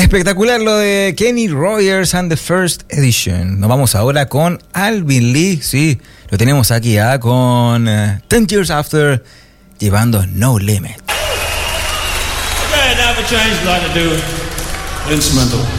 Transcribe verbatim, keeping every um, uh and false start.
Espectacular lo de Kenny Rogers and the First Edition. Nos vamos ahora con Alvin Lee. Sí, lo tenemos aquí ¿eh? con uh, Ten Years After, llevando No Limit. Okay, now for change, I'd like to do an instrumental.